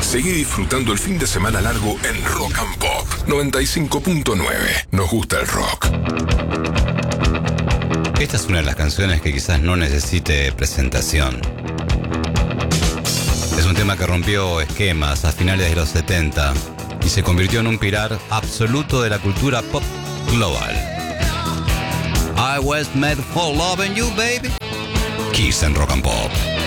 Seguí disfrutando el fin de semana largo en Rock and Pop 95.9. Nos gusta el rock. Esta es una de las canciones que quizás no necesite presentación. Es un tema que rompió esquemas a finales de los 70 y se convirtió en un pilar absoluto de la cultura pop global. I was made for loving you, baby. Kiss en Rock and Pop.